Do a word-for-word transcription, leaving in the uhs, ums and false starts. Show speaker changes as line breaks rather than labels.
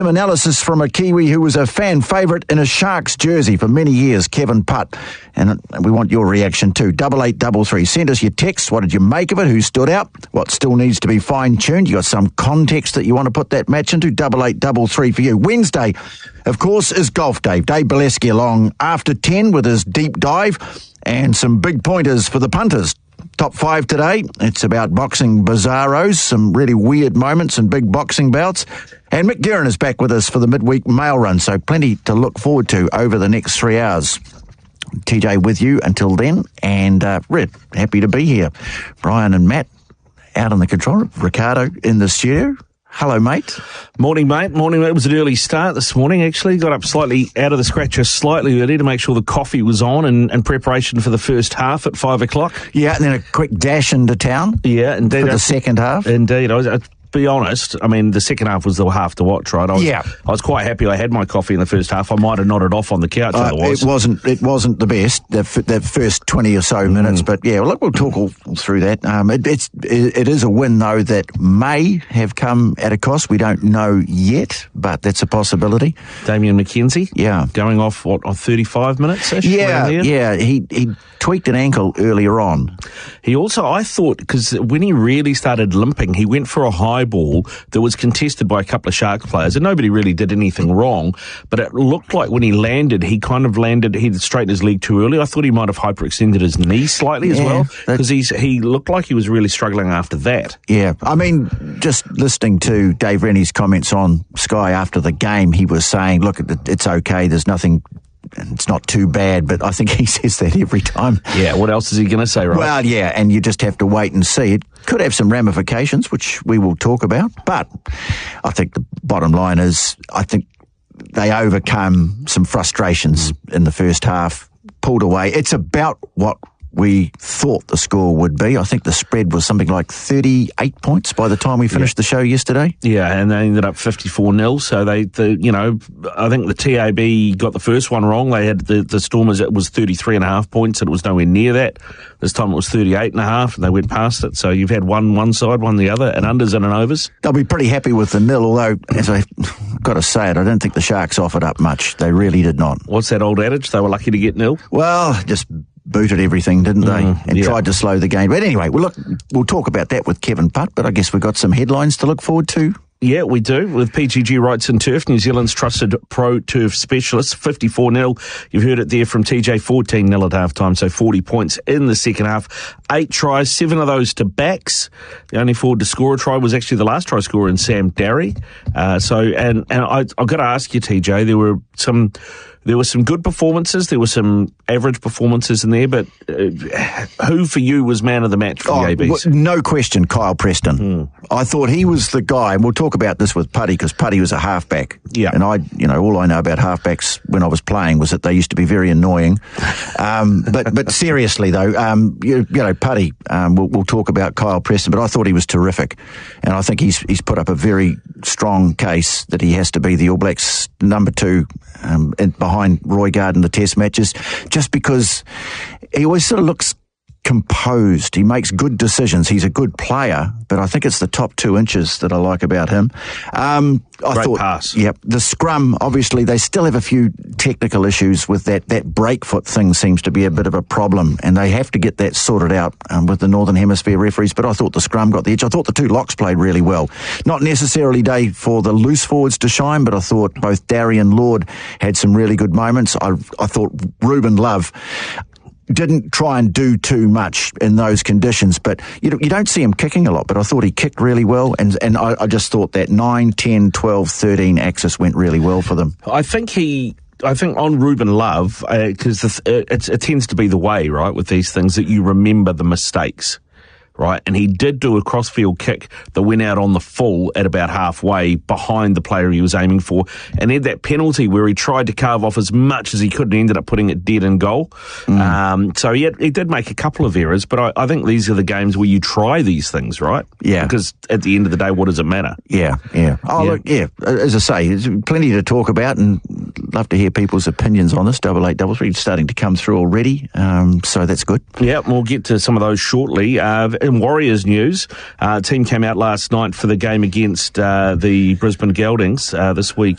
Analysis from a Kiwi who was a fan favourite in a Sharks jersey for many years, Kevin Putt. And we want your reaction too. Double eight double three. Send us your text. What did you make of it? Who stood out? What still needs to be fine-tuned? You got some context that you want to put that match into? Double eight double three for you. Wednesday, of course, is Golf Day. Dave Bolesky along after ten with his deep dive and some big pointers for the punters. Top five today. It's about boxing bizarros, some really weird moments and big boxing bouts. And Mick Guerin is back with us for the midweek mail run, so plenty to look forward to over the next three hours. T J with you until then, and uh, Red, happy to be here. Brian and Matt out on the control room. Ricardo in the studio. Hello, mate.
Morning, mate. Morning, mate. It was an early start this morning, actually. Got up slightly out of the scratcher slightly early to make sure the coffee was on and, and preparation for the first half at five o'clock.
Yeah, and then a quick dash into town.
Yeah, indeed.
For the second half.
Indeed. I was... I, be honest, I mean, the second half was the half to watch, right? I was,
yeah.
I was quite happy I had my coffee in the first half. I might have nodded off on the couch
uh,
otherwise.
It wasn't It wasn't the best, the, f- the first twenty or so minutes, mm. but yeah, well, look, we'll talk all through that. Um, it, it's, it, it is a win, though, that may have come at a cost. We don't know yet, but that's a possibility.
Damian McKenzie?
Yeah.
Going off, what, on thirty-five minutes?
Yeah, yeah. He, he tweaked an ankle earlier on.
He also, I thought, because when he really started limping, he went for a high ball that was contested by a couple of Sharks players, and nobody really did anything wrong, but it looked like when he landed, he kind of landed, he straightened his leg too early. I thought he might have hyperextended his knee slightly as
yeah,
well, because he's he looked like he was really struggling after that.
Yeah, I mean, just listening to Dave Rennie's comments on Sky after the game, he was saying, look, it's okay, there's nothing... It's not too bad, but I think he says that every time.
Yeah, what else is he going to say, right?
Well, yeah, and you just have to wait and see. It could have some ramifications, which we will talk about. But I think the bottom line is, I think they overcome some frustrations mm. in the first half, pulled away. It's about what we thought the score would be. I think the spread was something like thirty-eight points by the time we finished yeah. the show yesterday.
Yeah, and they ended up fifty-four nil. So they, the, you know, I think the T A B got the first one wrong. They had the, the Stormers, it was thirty-three and a half points, and it was nowhere near that. This time it was thirty-eight and a half, and they went past it. So you've had one one side, one the other, and unders and an overs.
They'll be pretty happy with the nil, although, as I've got to say it, I don't think the Sharks offered up much. They really did not.
What's that old adage? They were lucky to get nil?
Well, just booted everything, didn't they?
Mm,
and
yeah.
tried to slow the game. But anyway, well, look, we'll talk about that with Kevin Putt, but I guess we've got some headlines to look forward to.
Yeah, we do. With P G G Rights and Turf, New Zealand's trusted pro turf specialist, fifty-four nil. You've heard it there from T J, fourteen nil at half-time, so forty points in the second half. Eight tries, seven of those to backs. The only forward to score a try was actually the last try scorer in Sam Darry. Uh, so, and, and I, I've got to ask you, T J, there were some... There were some good performances. There were some average performances in there, but uh, who for you was man of the match for
oh,
the A Bs?
W- no question, Kyle Preston.
Mm.
I thought he was the guy, and we'll talk about this with Putty, because Putty was a halfback.
Yeah.
And I, you know, all I know about halfbacks when I was playing was that they used to be very annoying. Um, but but seriously, though, um, you, you know, Putty, um, we'll, we'll talk about Kyle Preston, but I thought he was terrific. And I think he's he's put up a very strong case that he has to be the All Blacks number two um, behind Roy Gard in the test matches, just because he always sort of looks composed. He makes good decisions. He's a good player, but I think it's the top two inches that I like about him. Um, I
Great
thought,
pass.
Yep. The scrum, obviously, they still have a few technical issues with that. That break foot thing seems to be a bit of a problem, and they have to get that sorted out um, with the Northern Hemisphere referees. But I thought the scrum got the edge. I thought the two locks played really well. Not necessarily day for the loose forwards to shine, but I thought both Darry and Lord had some really good moments. I, I thought Ruben Love didn't try and do too much in those conditions, but you know, you don't see him kicking a lot, but I thought he kicked really well, and and I, I just thought that nine, ten, twelve, thirteen axis went really well for them.
I think he... I think on Ruben Love, because uh, it, it tends to be the way, right, with these things, that you remember the mistakes. Right, and he did do a crossfield kick that went out on the full at about halfway behind the player he was aiming for, and had that penalty where he tried to carve off as much as he could and ended up putting it dead in goal. Mm. Um, so he, had, he did make a couple of errors, but I, I think these are the games where you try these things, right?
Yeah.
Because at the end of the day, what does it matter?
Yeah, yeah. Oh,
yeah.
Look, yeah, as I say, there's plenty to talk about, and love to hear people's opinions on this. Double eight, double three, starting to come through already, um, so that's good.
Yeah, we'll get to some of those shortly. Uh, in Warriors news, uh, team came out last night for the game against uh, the Brisbane Geldings uh, this week